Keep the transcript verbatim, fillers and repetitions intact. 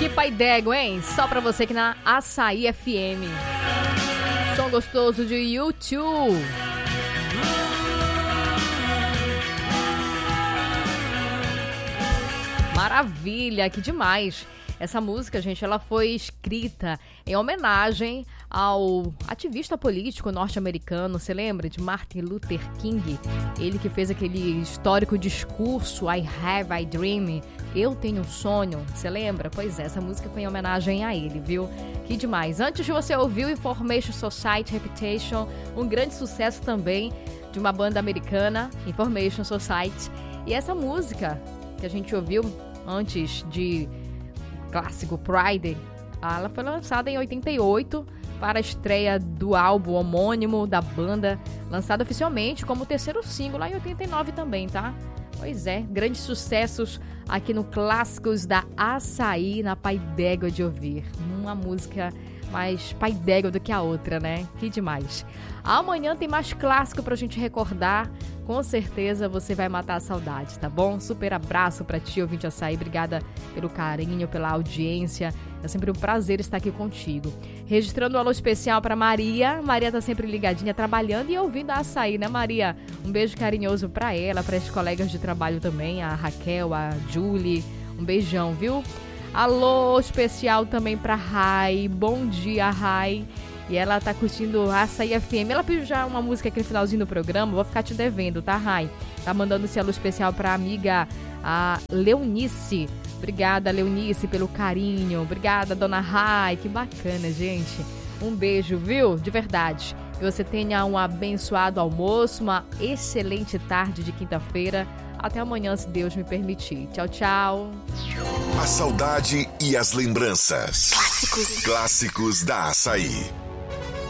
Que pai d'égua, hein? Só pra você aqui na Açaí F M. Som gostoso de YouTube. Maravilha, que demais. Essa música, gente, ela foi escrita em homenagem ao ativista político norte-americano, você lembra? De Martin Luther King. Ele que fez aquele histórico discurso I Have a Dream, eu tenho um sonho, você lembra? Pois é, essa música foi em homenagem a ele, viu? Que demais. Antes de você ouvir o Information Society Reputation, um grande sucesso também de uma banda americana, Information Society. E essa música que a gente ouviu antes de clássico Pride, ela foi lançada em oitenta e oito para a estreia do álbum homônimo da banda, lançado oficialmente como terceiro single lá em oitenta e nove também, tá? Pois é, grandes sucessos aqui no Clássicos da Açaí, na pai d'égua de ouvir. Uma música mais pai d'égua do que a outra, né? Que demais. Amanhã tem mais clássico pra gente recordar. Com certeza você vai matar a saudade, tá bom? Super abraço pra ti, ouvinte Açaí. Obrigada pelo carinho, pela audiência. É sempre um prazer estar aqui contigo. Registrando um alô especial pra Maria. Maria tá sempre ligadinha, trabalhando e ouvindo a Açaí, né, Maria? Um beijo carinhoso pra ela, para as colegas de trabalho também, a Raquel, a Julie. Um beijão, viu? Alô especial também pra Rai. Bom dia, Rai. E ela tá curtindo a Açaí F M. Ela pediu já uma música aqui no finalzinho do programa. Vou ficar te devendo, tá, Rai? Tá mandando esse alô especial pra amiga, a Leonice. Obrigada, Leonice, pelo carinho. Obrigada, dona Rai. Que bacana, gente. Um beijo, viu? De verdade. Que você tenha um abençoado almoço, uma excelente tarde de quinta-feira. Até amanhã, se Deus me permitir. Tchau, tchau. A saudade e as lembranças. Clássicos. Clássicos da Açaí.